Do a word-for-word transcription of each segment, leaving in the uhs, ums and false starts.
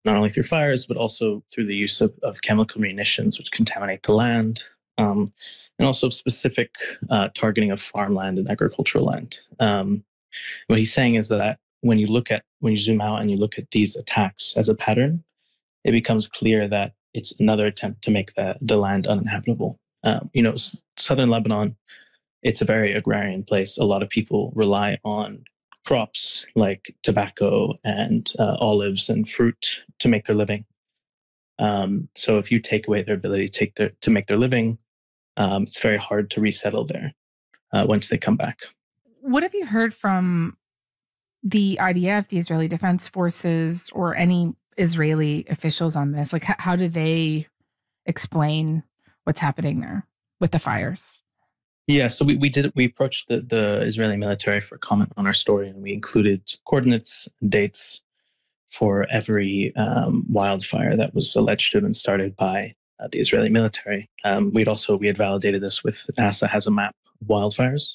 not only through fires, but also through the use of, of chemical munitions, which contaminate the land, um, and also specific uh, targeting of farmland and agricultural land. Um, what he's saying is that when you look at, when you zoom out and you look at these attacks as a pattern, it becomes clear that it's another attempt to make the, the land uninhabitable. Um, you know, s- southern Lebanon, it's a very agrarian place. A lot of people rely on crops like tobacco and uh, olives and fruit to make their living. Um, so if you take away their ability to take their to make their living, um, it's very hard to resettle there uh, once they come back. What have you heard from the I D F, the Israeli Defense Forces, or any Israeli officials on this? Like, h- how do they explain what's happening there with the fires? Yeah, so we, we did we approached the, the Israeli military for comment on our story, and we included coordinates and dates for every um, wildfire that was alleged to have been started by uh, the Israeli military. Um, we'd also we had validated this with NASA has a map of wildfires,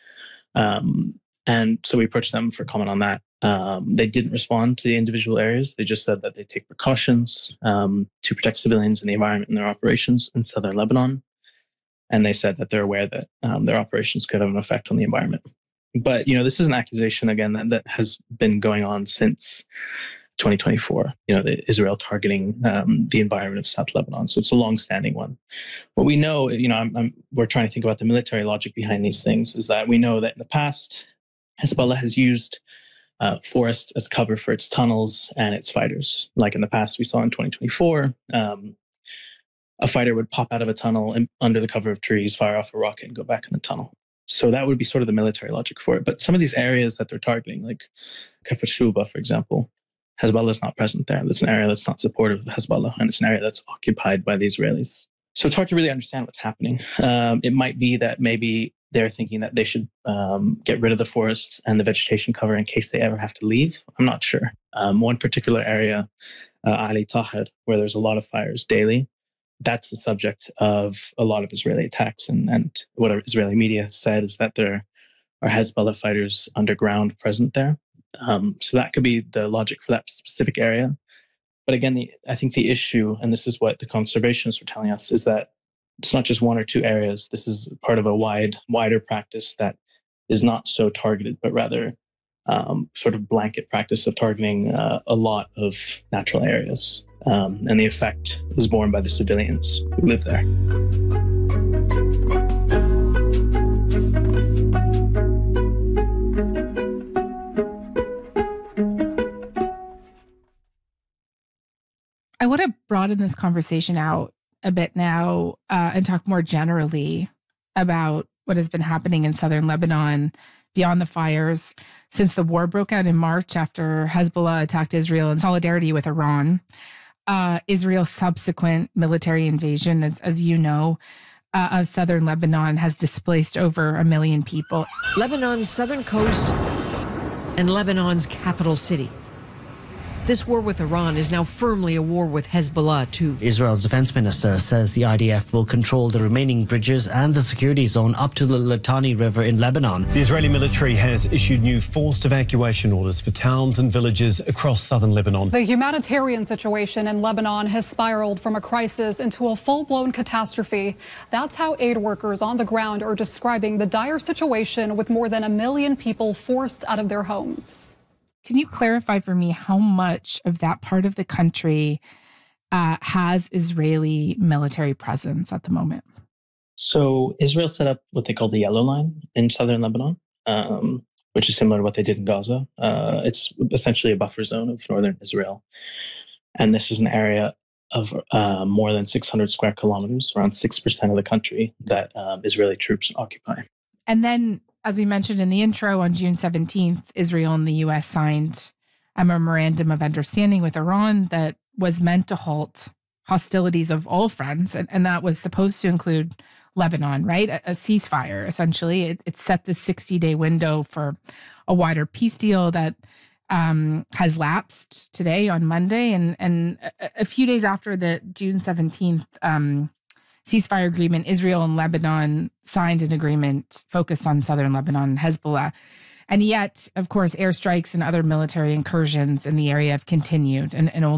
um, and so we approached them for comment on that. Um, they didn't respond to the individual areas. They just said that they take precautions um, to protect civilians and the environment in their operations in southern Lebanon. And they said that they're aware that um, their operations could have an effect on the environment. But, you know, this is an accusation, again, that, that has been going on since twenty twenty-four, you know, the Israel targeting um, the environment of South Lebanon. So it's a long-standing one. What we know, you know, I'm, I'm, we're trying to think about the military logic behind these things, is that we know that in the past, Hezbollah has used uh, forests as cover for its tunnels and its fighters. Like in the past, we saw in twenty twenty-four, um, a fighter would pop out of a tunnel and under the cover of trees, fire off a rocket, and go back in the tunnel. So that would be sort of the military logic for it. But some of these areas that they're targeting, like Kafr Shuba, for example, Hezbollah is not present there. That's an area that's not supportive of Hezbollah, and it's an area that's occupied by the Israelis. So it's hard to really understand what's happening. Um, it might be that maybe they're thinking that they should um, get rid of the forests and the vegetation cover in case they ever have to leave. I'm not sure. Um, one particular area, uh, Ali Tahir, where there's a lot of fires daily, that's the subject of a lot of Israeli attacks. And, and what Israeli media has said is that there are Hezbollah fighters underground present there. Um, so that could be the logic for that specific area. But again, the, I think the issue, and this is what the conservationists are telling us, is that it's not just one or two areas. This is part of a wide, wider practice that is not so targeted, but rather um, sort of blanket practice of targeting uh, a lot of natural areas. Um, and the effect is borne by the civilians who live there. I want to broaden this conversation out a bit now uh, and talk more generally about what has been happening in southern Lebanon beyond the fires since the war broke out in March after Hezbollah attacked Israel in solidarity with Iran. Uh, Israel's subsequent military invasion, as, as you know, uh, of southern Lebanon has displaced over a million people. Lebanon's southern coast and Lebanon's capital city. This war with Iran is now firmly a war with Hezbollah, too. Israel's defense minister says the I D F will control the remaining bridges and the security zone up to the Litani River in Lebanon. The Israeli military has issued new forced evacuation orders for towns and villages across southern Lebanon. The humanitarian situation in Lebanon has spiraled from a crisis into a full-blown catastrophe. That's how aid workers on the ground are describing the dire situation with more than a million people forced out of their homes. Can you clarify for me how much of that part of the country uh, has Israeli military presence at the moment? So Israel set up what they call the Yellow Line in southern Lebanon, um, which is similar to what they did in Gaza. Uh, it's essentially a buffer zone of northern Israel. And this is an area of uh, more than six hundred square kilometers, around six percent of the country that um, Israeli troops occupy. And then, as we mentioned in the intro, on June seventeenth, Israel and the U S signed a memorandum of understanding with Iran that was meant to halt hostilities of all fronts. And, and that was supposed to include Lebanon, right? A, a ceasefire, essentially. It, it set the sixty-day window for a wider peace deal that um, has lapsed today on Monday. And, and a, a few days after the June seventeenth um ceasefire agreement, Israel and Lebanon signed an agreement focused on southern Lebanon and Hezbollah. And yet, of course, airstrikes and other military incursions in the area have continued and, and only